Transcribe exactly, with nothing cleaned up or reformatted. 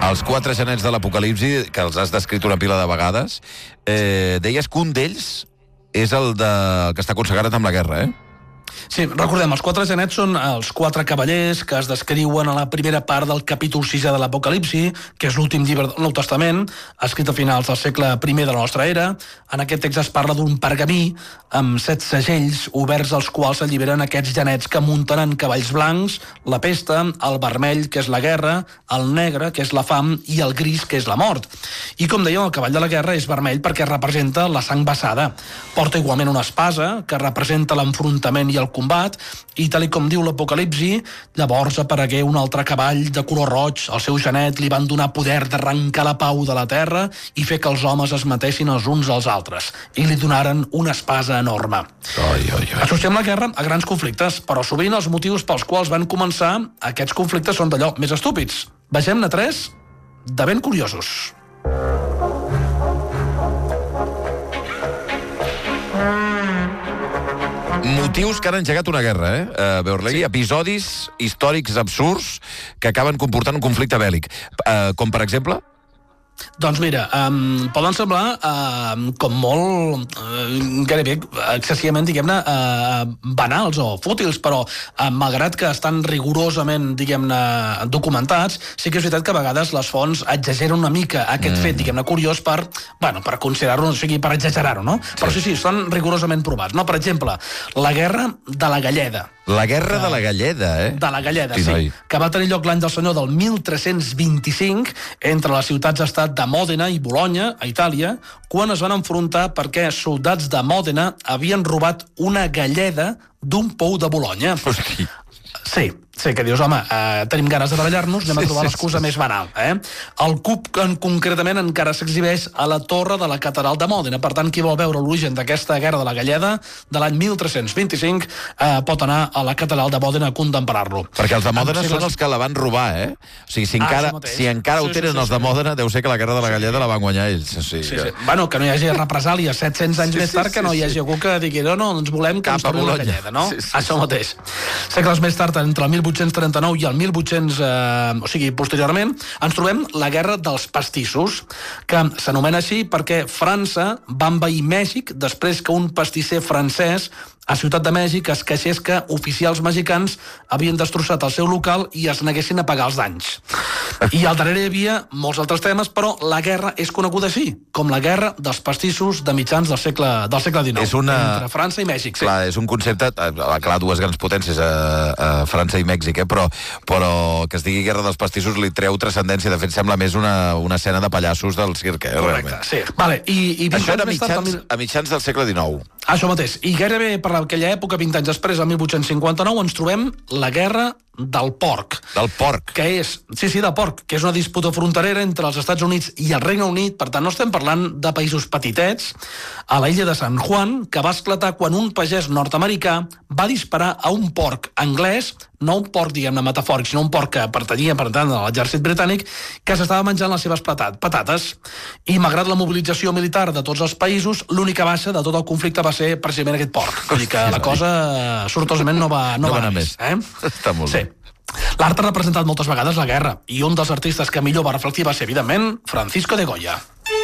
Els quatre genets de l'Apocalipsi, que els has descrit una pila de vegades, eh, deies que un d'ells és el, de, el que està consagrat amb la guerra, eh? Sí, recordem, els quatre genets són els quatre cavallers que es descriuen a la primera part del capítol sisè de l'Apocalipsi, que és l'últim llibre del Nou Testament, escrit a finals del segle primer de la nostra era. En aquest text es parla d'un pergamí amb set segells oberts als quals s'alliberen aquests genets que munten en cavalls blancs, la pesta, el vermell, que és la guerra, el negre, que és la fam, i el gris, que és la mort. I com dèiem, el cavall de la guerra és vermell perquè representa la sang vessada. Porta igualment una espasa, que representa l'enfrontament i el combat, i tal i com diu l'Apocalipsi, llavors aparegué un altre cavall de color roig. Al seu genet li van donar poder d'arrencar la pau de la terra i fer que els homes es matessin els uns als altres, i li donaren una espasa enorme. Oi, oi, oi. Associem la guerra a grans conflictes, però sovint els motius pels quals van començar aquests conflictes són d'allò més estúpids. Vegem-ne tres de ben curiosos. Motius que han engegat una guerra, eh? Uh, Beorlegui, sí. Episodis històrics absurds que acaben comportant un conflicte bèl·lic. Uh, com, per exemple? Doncs mira, um, poden semblar uh, com molt, uh, gairebé excessivament, diguem-ne, uh, banals o fútils, però uh, malgrat que estan rigorosament, diguem-ne, documentats, sí que és veritat que a vegades les fonts exageren una mica aquest mm. fet, diguem-ne, curiós per, bueno, per considerar-ho, o sigui, per exagerar-ho, no? Sí. Però sí, sí, són rigorosament provats, no? Per exemple, la guerra de la Galleda. La guerra de la Galleda, eh? De la Galleda, sí, sí, que va tenir lloc l'any del senyor del mil tres-cents vint-i-cinc entre les ciutats-estat de Mòdena i Bologna, a Itàlia, quan es van enfrontar perquè soldats de Mòdena havien robat una galleda d'un pou de Bologna. Hosti. Sí, sí, que dius, home, eh, tenim ganes de barallar-nos, anem a trobar sí, l'excusa sí, sí. més banal. Eh? El cub, en, concretament, encara s'exhibeix a la torre de la catedral de Mòdena. Per tant, qui vol veure l'origen d'aquesta guerra de la Galleda de l'any mil tres-cents vint-i-cinc eh, pot anar a la catedral de Mòdena a contemplar-lo. Perquè els de Mòdena segles... són els que la van robar, eh? O sigui, si encara, ah, si encara sí, ho tenen sí, sí, els de Mòdena, deu ser que la guerra de la Galleda sí. la van guanyar ells. O sigui, sí, que... sí. Bueno, que no hi hagi represàlia setze-cents anys sí, més tard, que no hi hagi sí. algú que digui no, no, ens volem que Cap ens torni la Galleda, no? Sí, sí, Això sí. mateix. Segles més tard, entre el mil vuit-cents trenta-nou i el mil vuit-cents, eh, o sigui, posteriorment, ens trobem la guerra dels pastissos, que s'anomena així perquè França va envair Mèxic després que un pastisser francès a Ciutat de Mèxic es queixés que oficials mexicans havien destrossat el seu local i es neguessin a pagar els danys. I al darrere hi havia molts altres temes, però la guerra és coneguda així, com la guerra dels pastissos de mitjans del segle, del segle dinou, és una... entre França i Mèxic. Sí. Clar, és un concepte, clar, dues grans potències a, a França i Mèxic, eh? però, però que es digui guerra dels pastissos li treu transcendència, de fet sembla més una, una escena de pallassos del circ, eh? Correcte, realment. sí. Vale, i, i això era mitjans, mitjans, tard, a mitjans del segle dinou. Això mateix, i gairebé per aquella època, vint anys després, el mil vuit-cents cinquanta-nou, ens trobem la guerra del porc. Del porc. Que és, sí, sí, del porc, que és una disputa fronterera entre els Estats Units i el Regne Unit, per tant no estem parlant de països petitets, a la illa de San Juan, que va esclatar quan un pagès nord-americà va disparar a un porc anglès, no un porc, diguem-ne, metafòric, sinó un porc que pertanyia, per tant, a l'exèrcit britànic, que s'estava menjant les seves patates. I malgrat la mobilització militar de tots els països, l'única baixa de tot el conflicte va ser precisament aquest porc. Vull dir que la cosa, sortosament, no va, no no va anar més. més. Eh? Està molt sí. bé. L'art ha representat moltes vegades la guerra, i un dels artistes que millor va reflectir va ser, evidentment, Francisco de Goya.